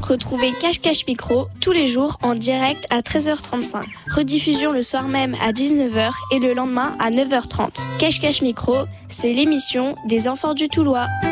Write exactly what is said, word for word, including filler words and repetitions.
Retrouvez Cache Cache Micro tous les jours en direct à treize heures trente-cinq. Rediffusion le soir même à dix-neuf heures et le lendemain à neuf heures trente. Cache Cache Micro, c'est l'émission des enfants du Toulois.